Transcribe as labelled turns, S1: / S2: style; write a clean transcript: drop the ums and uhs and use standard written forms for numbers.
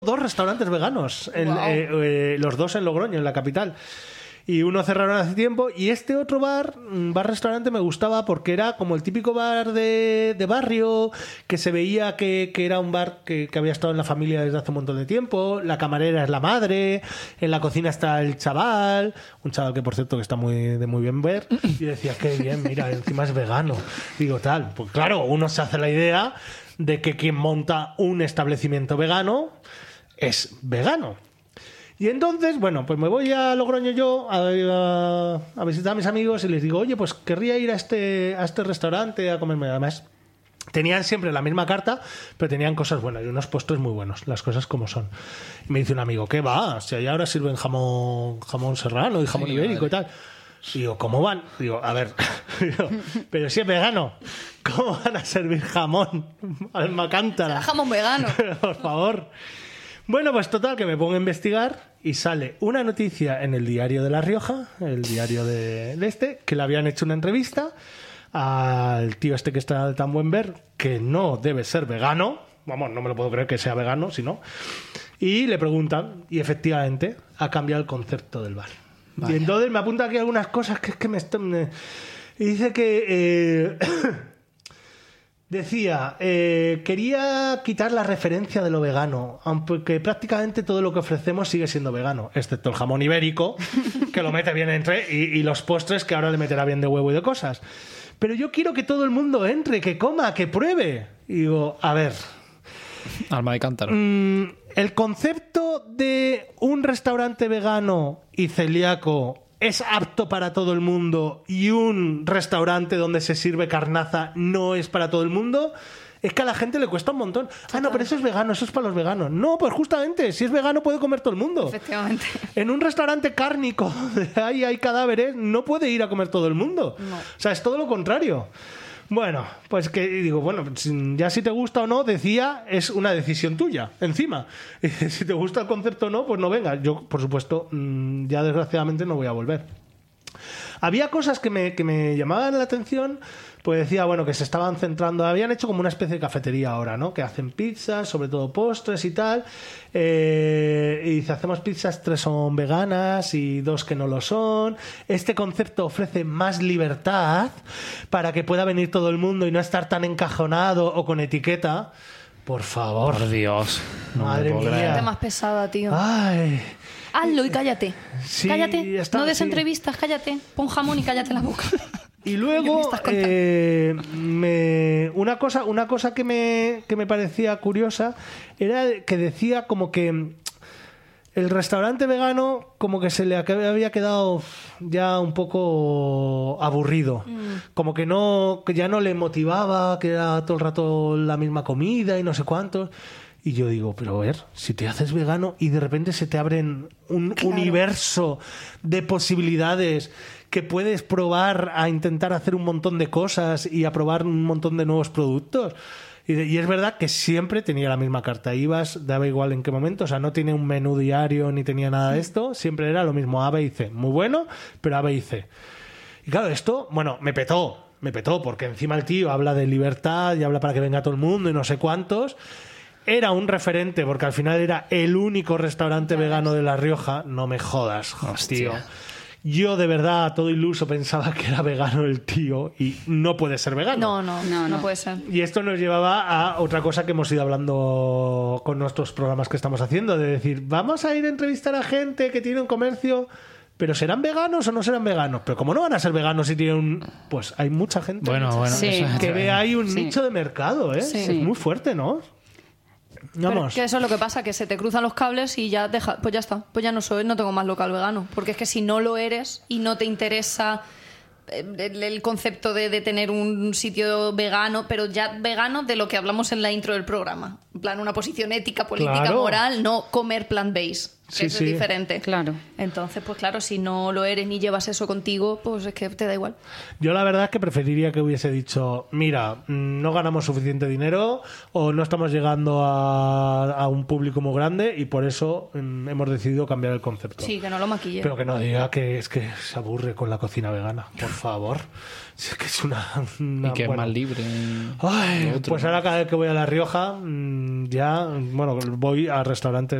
S1: 2 restaurantes veganos,
S2: Wow.
S1: los 2 en Logroño, en la capital. Y uno cerraron hace tiempo. Y este otro bar-restaurante me gustaba porque era como el típico bar de barrio, que se veía que era un bar que había estado en la familia desde hace un montón de tiempo. La camarera es la madre, en la cocina está el chaval, un chaval que por cierto que está de muy bien ver. Y decía, qué bien, mira, encima es vegano. Digo, tal. Pues claro, uno se hace la idea de que quien monta un establecimiento vegano es vegano. Y entonces, bueno, pues me voy a Logroño yo a visitar a mis amigos y les digo, oye, pues querría ir a este restaurante a comerme. Además, tenían siempre la misma carta, pero tenían cosas buenas y unos postres muy buenos, las cosas como son. Y me dice un amigo, ¿qué va? Si allá ahora sirven jamón serrano y jamón ibérico y tal. Y digo, ¿cómo van? Digo, a ver, pero si es vegano, ¿cómo van a servir jamón? Alma cántara.
S2: Jamón vegano.
S1: Por favor. Bueno, pues total, que me pongo a investigar y sale una noticia en el diario de La Rioja, el diario de que le habían hecho una entrevista al tío este que está de tan buen ver, que no debe ser vegano. Vamos, no me lo puedo creer que sea vegano, si no. Y le preguntan, y efectivamente ha cambiado el concepto del bar. Vaya. Y entonces me apunta aquí algunas cosas que es que y dice que... Decía, quería quitar la referencia de lo vegano, aunque prácticamente todo lo que ofrecemos sigue siendo vegano, excepto el jamón ibérico, que lo mete bien entre, y los postres, que ahora le meterá bien de huevo y de cosas. Pero yo quiero que todo el mundo entre, que coma, que pruebe. Y digo, a ver...
S3: Alma de cántaro.
S1: El concepto de un restaurante vegano y celíaco es apto para todo el mundo y un restaurante donde se sirve carnaza no es para todo el mundo, es que a la gente le cuesta un montón. Ah, no, pero eso es vegano, eso es para los veganos. No, pues justamente, si es vegano puede comer todo el mundo.
S2: Efectivamente.
S1: En un restaurante cárnico donde hay cadáveres no puede ir a comer todo el mundo.
S2: No.
S1: O sea, es todo lo contrario. Bueno, pues que digo, bueno, ya si te gusta o no, decía, es una decisión tuya, encima. Y si te gusta el concepto o no, pues no vengas. Yo, por supuesto, ya desgraciadamente no voy a volver. Había cosas que me llamaban la atención, pues decía, bueno, que se estaban centrando, habían hecho como una especie de cafetería ahora, ¿no? Que hacen pizzas, sobre todo postres y tal. Y dice, hacemos pizzas, 3 son veganas y 2 que no lo son. Este concepto ofrece más libertad para que pueda venir todo el mundo y no estar tan encajonado o con etiqueta. Por favor.
S3: Por Dios.
S1: Madre mía.
S2: Qué más pesada, tío.
S1: Ay.
S2: Hazlo y cállate.
S1: Sí,
S2: cállate.
S1: está,
S2: No des
S1: sí.
S2: entrevistas, cállate. Pon jamón y cállate la boca.
S1: Y luego una cosa que me parecía curiosa era que decía como que el restaurante vegano como que se le había quedado ya un poco aburrido, como que ya no le motivaba, que era todo el rato la misma comida y no sé cuántos. Y yo digo, pero a ver, si te haces vegano y de repente se te abren un universo de posibilidades que puedes probar a intentar hacer un montón de cosas y a probar un montón de nuevos productos. Y es verdad que siempre tenía la misma carta. Ibas, daba igual en qué momento. O sea, no tiene un menú diario ni tenía nada de esto. Siempre era lo mismo, A, B y C. Muy bueno, pero A, B y C. Y claro, esto, bueno, me petó porque encima el tío habla de libertad y habla para que venga todo el mundo y no sé cuántos. Era un referente porque al final era el único restaurante vegano de La Rioja. No me jodas, tío. Yo de verdad, todo iluso, pensaba que era vegano el tío y no puede ser vegano.
S2: No puede ser.
S1: Y esto nos llevaba a otra cosa que hemos ido hablando con nuestros programas que estamos haciendo, de decir, vamos a ir a entrevistar a gente que tiene un comercio, pero ¿serán veganos o no serán veganos? Pero como no van a ser veganos si tienen pues hay mucha gente
S2: Sí.
S1: que ve ahí un nicho de mercado, ¿eh?
S2: Sí.
S1: Es muy fuerte, ¿no? Vamos.
S2: Que eso es lo que pasa, que se te cruzan los cables y ya pues ya está, pues ya no tengo más local vegano, porque es que si no lo eres y no te interesa el concepto de tener un sitio vegano, pero ya vegano de lo que hablamos en la intro del programa, en plan una posición ética, política,
S1: Claro.
S2: moral, no comer plant-based.
S1: Sí,
S2: Eso
S1: sí.
S2: es diferente.
S4: Claro.
S2: Entonces, pues claro, si no lo eres ni llevas eso contigo, pues es que te da igual.
S1: Yo la verdad es que preferiría que hubiese dicho, mira, no ganamos suficiente dinero o no estamos llegando a un público muy grande y por eso hemos decidido cambiar el concepto.
S2: Sí, que no lo maquille.
S1: Pero que no diga que es que se aburre con la cocina vegana, por favor. Es que es una
S3: Y que es
S1: bueno.
S3: más libre.
S1: Ay,
S3: lo otro,
S1: pues
S3: ¿no?
S1: ahora cada vez que voy a La Rioja ya, bueno, voy a restaurantes